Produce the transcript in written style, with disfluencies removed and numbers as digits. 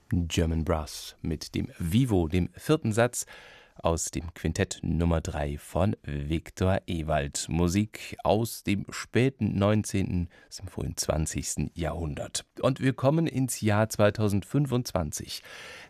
German Brass mit dem Vivo, dem vierten Satz aus dem Quintett Nummer 3 von Viktor Ewald. Musik aus dem späten 19., aus dem frühen 20. Jahrhundert. Und wir kommen ins Jahr 2025.